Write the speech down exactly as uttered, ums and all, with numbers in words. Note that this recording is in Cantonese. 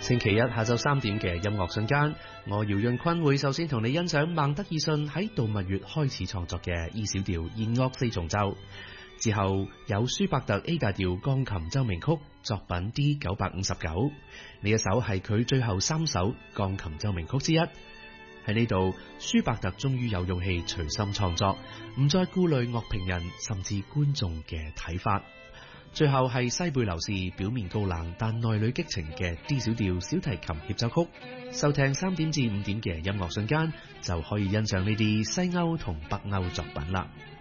星期一下晝三點嘅音樂瞬間，我姚潤坤會首先同你欣賞孟德爾遜喺度蜜月開始創作嘅 E 小調弦樂四重奏，之後有舒伯特 A 大調鋼琴奏鳴曲作品 D 九百五十九，呢一首係佢最後三首鋼琴奏鳴曲之一。喺呢度，舒伯特終於有勇氣隨心創作，唔再顧慮樂評人甚至觀眾嘅睇法。最後係西貝流士表面高冷但內裏激情嘅 D 小調小提琴協奏曲。收聽三點至五點嘅音樂瞬間，就可以欣賞呢啲西歐同北歐作品啦。